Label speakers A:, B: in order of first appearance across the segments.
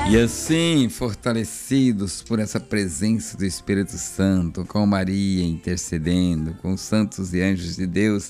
A: E assim, fortalecidos por essa presença do Espírito Santo, com Maria intercedendo, com os santos e anjos de Deus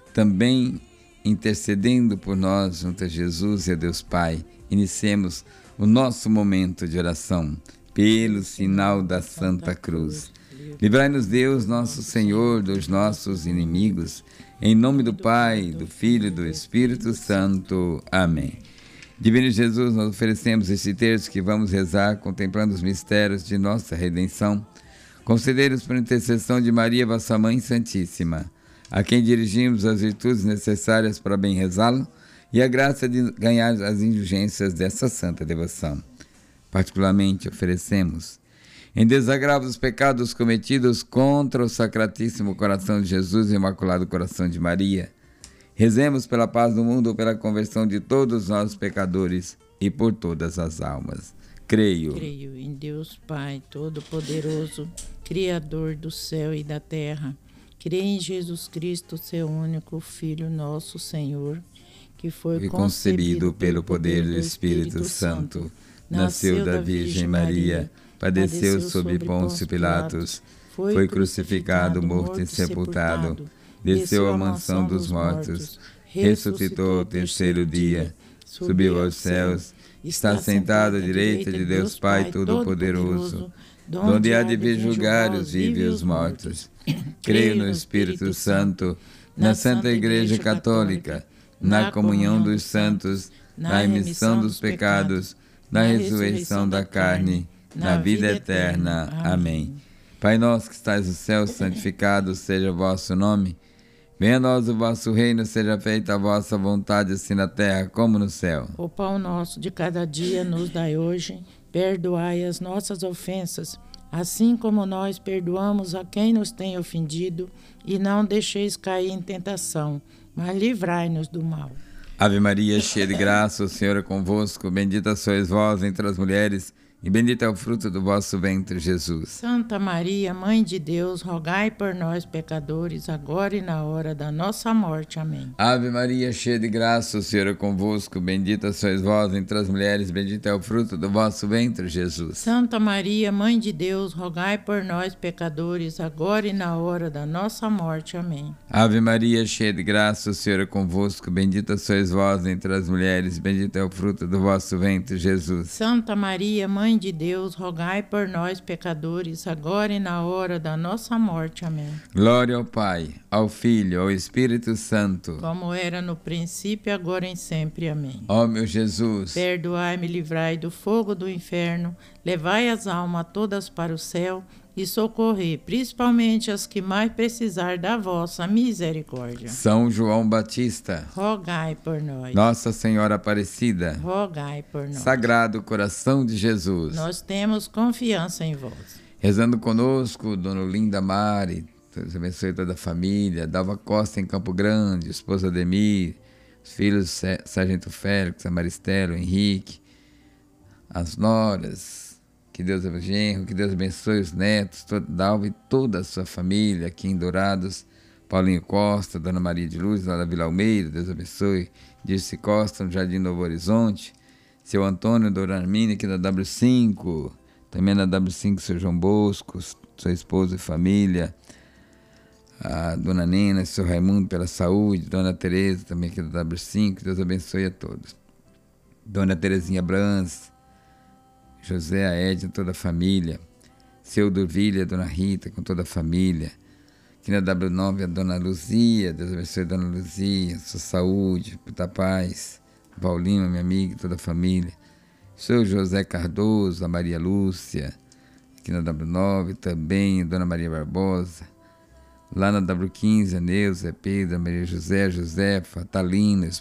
A: também intercedendo por nós junto a Jesus e a Deus Pai, iniciemos o nosso momento de oração pelo sinal da Santa Cruz. Livrai-nos, Deus, nosso Senhor, dos nossos inimigos, em nome do Pai, do Filho e do Espírito Santo. Amém. Divino Jesus, nós oferecemos este terço que vamos rezar, contemplando os mistérios de nossa redenção. Concedei-nos por intercessão de Maria, vossa Mãe Santíssima, a quem dirigimos as virtudes necessárias para bem rezá-lo e a graça de ganhar as indulgências dessa santa devoção. Particularmente oferecemos, em desagravo dos pecados cometidos contra o Sacratíssimo Coração de Jesus e o Imaculado Coração de Maria, rezemos pela paz do mundo, pela conversão de todos nós pecadores e por todas as almas. Creio
B: em Deus Pai Todo-Poderoso, Criador do céu e da terra. Creio em Jesus Cristo, seu único Filho, nosso Senhor, que foi concebido pelo poder do Espírito Santo, nasceu da Virgem Maria, padeceu sob Pôncio Pilatos, foi crucificado, morto e sepultado, desceu à mansão dos mortos, ressuscitou ao terceiro dia, subiu aos céus, está sentado à direita de Deus Pai Todo-Poderoso, donde há de vir julgar os vivos e os mortos. Creio no Espírito Santo, na Santa Igreja Católica, na comunhão dos santos, na remissão dos pecados, na ressurreição da carne, na vida eterna. Amém. Pai nosso que estais no céu, santificado seja o vosso nome. Venha a nós o vosso reino, seja feita a vossa vontade, assim na terra como no céu. O pão nosso de cada dia nos dai hoje, perdoai as nossas ofensas, assim como nós perdoamos a quem nos tem ofendido, e não deixeis cair em tentação, mas livrai-nos do mal.
A: Ave Maria, cheia de graça, o Senhor é convosco, bendita sois vós entre as mulheres, e bendito é o fruto do vosso ventre, Jesus.
B: Santa Maria, Mãe de Deus, rogai por nós, pecadores, agora e na hora da nossa morte. Amém.
A: Ave Maria, cheia de graça, o Senhor é convosco, bendita sois vós entre as mulheres, bendito é o fruto do vosso ventre, Jesus.
B: Santa Maria, Mãe de Deus, rogai por nós, pecadores, agora e na hora da nossa morte. Amém.
A: Ave Maria, cheia de graça, o Senhor é convosco, bendita sois vós entre as mulheres, bendito é o fruto do vosso ventre, Jesus.
B: Santa Maria, Mãe de Deus, rogai por nós, pecadores, agora e na hora da nossa morte. Amém.
A: Glória ao Pai, ao Filho, ao Espírito Santo,
B: como era no princípio, agora e sempre. Amém.
A: Ó meu Jesus,
B: perdoai-me, livrai do fogo do inferno, levai as almas todas para o céu e socorrei, principalmente as que mais precisar da vossa misericórdia.
A: São João Batista,
B: rogai por nós.
A: Nossa Senhora Aparecida,
B: rogai por nós.
A: Sagrado Coração de Jesus,
B: nós temos confiança em vós.
A: Rezando conosco, Dona Olinda Mari, Deus abençoe toda a família, Dalva Costa em Campo Grande, esposa Ademir, os filhos Sargento Félix, a Maristela, o Henrique, as noras, que Deus abençoe, que Deus abençoe os netos, Dalva e toda a sua família aqui em Dourados, Paulinho Costa, Dona Maria de Luz, lá da Vila Almeida, Deus abençoe, Dirce Costa, no Jardim Novo Horizonte, seu Antônio Doramini, aqui da W5, também na W5, seu João Bosco, sua esposa e família, a Dona Nena, seu Raimundo pela saúde, Dona Tereza, também aqui da W5, Deus abençoe a todos. Dona Terezinha Brans, José, a Edna, toda a família, seu Durvilha, Dona Rita, com toda a família, aqui na W9 a Dona Luzia, Deus abençoe a Dona Luzia, sua saúde, muita paz, Paulina, minha amiga, toda a família, seu José Cardoso, a Maria Lúcia, aqui na W9 também, a Dona Maria Barbosa, lá na W15, a Neuza, a Pedro, a Maria José, a Josefa, a Talina,